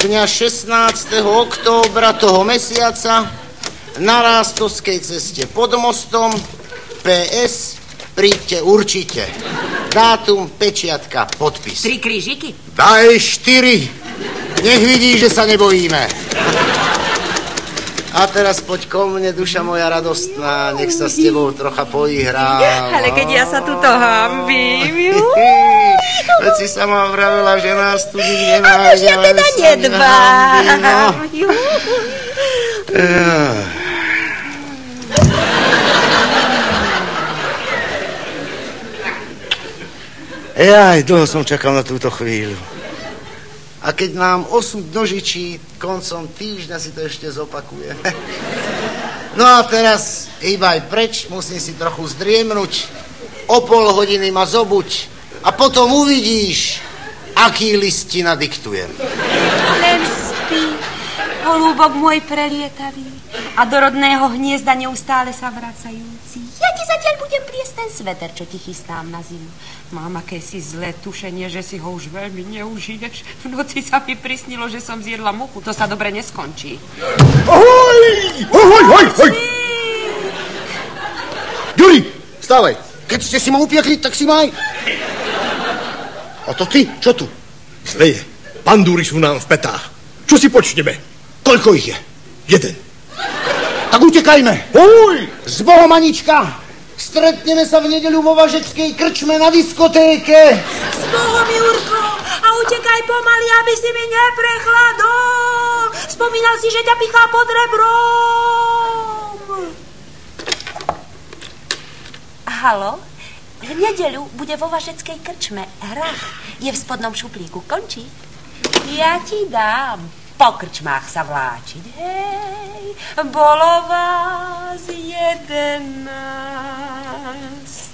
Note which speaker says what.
Speaker 1: dňa 16. októbra toho mesiaca na Rástovskej ceste pod mostom. PS, príďte určite. Dátum, pečiatka, podpis.
Speaker 2: 3 krížiky?
Speaker 1: Daj 4. Nech vidí, že sa nebojíme. A teraz poď ko mne, duša moja radostná, nech sa s tebou trocha poihrá.
Speaker 2: Ale keď ja sa tuto hambím.
Speaker 1: Veď si sama vravila, že nás tu nikde nemáš.
Speaker 2: A už ja teda nedbám.
Speaker 1: Jaj, dlho som čakal na túto chvíľu. A keď nám osud nožičí, koncom týždňa si to ešte zopakuje. No a teraz hýbaj preč, musím si trochu zdriemnuť. O pol hodiny ma zobuď a potom uvidíš, aký list ti nadiktujem.
Speaker 2: Len spí, holúbok môj prelietavý a do rodného hniezda neustále sa vracajúci. Ja ti zatiaľ budem pliesť ten sveter, čo ti chystám na zimu. Mám akési zlé tušenie, že si ho už veľmi neužiješ. V noci sa mi prisnilo, že som zjedla muchu. To sa dobre neskončí.
Speaker 3: Ahoj! Ahoj, hoj, hoj! Ďuri, vstávaj. Keď ste si ma upiekli, tak si maj. A to ty, čo tu? Zle je. Pandúry sú nám v petách. Čo si počneme?
Speaker 1: Koľko ich je?
Speaker 3: 1.
Speaker 1: Tak utekajme.
Speaker 3: Hoj!
Speaker 1: S Bohom, Anička. Stretneme sa v nedeľu vo Važeckej krčme na diskotéke.
Speaker 2: S Bohom, Jurko, a utekaj pomaly, aby si mi neprechladol. Spomínal si, že ťa pichá pod rebrom. Haló? V nedeľu bude vo Važeckej krčme hrách. Je v spodnom šuplíku. Končí? Ja ti dám. Po krčmách sa vláčiť. Hej, bolo vás 11.